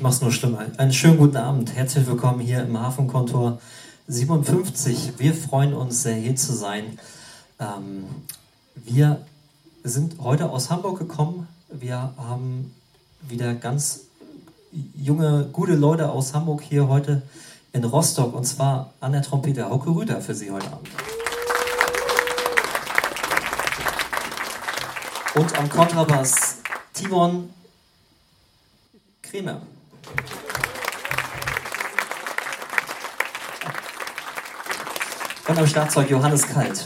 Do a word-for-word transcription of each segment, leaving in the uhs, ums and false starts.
mach's nur schlimmer. Einen schönen guten Abend. Herzlich willkommen hier im Hafenkontor siebenundfünfzig. Wir freuen uns sehr, hier zu sein. Ähm, wir sind heute aus Hamburg gekommen. Wir haben wieder ganz junge, gute Leute aus Hamburg hier heute in Rostock. Und zwar an der Trompete Hauke Rüther für Sie heute Abend. Und am Kontrabass Timon Kremer. Und am Schlagzeug Johannes Kalt.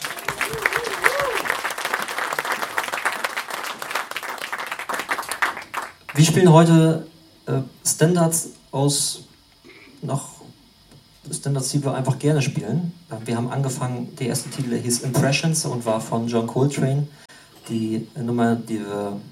Wir spielen heute äh, Standards aus, noch Standards, die wir einfach gerne spielen. Wir haben angefangen, der erste Titel, der hieß Impressions und war von John Coltrane. Die Nummer, die wir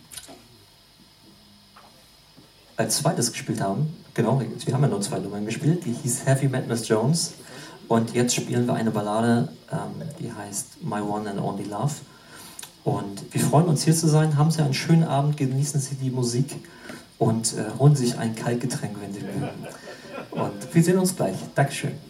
als zweites gespielt haben, genau, wir haben ja nur zwei Nummern gespielt, die hieß Have You Met Miss Jones? Und jetzt spielen wir eine Ballade, ähm, die heißt My One and Only Love. Und wir freuen uns, hier zu sein. Haben Sie einen schönen Abend, genießen Sie die Musik und äh, holen sich ein Kaltgetränk, wenn Sie mögen. Und wir sehen uns gleich. Dankeschön.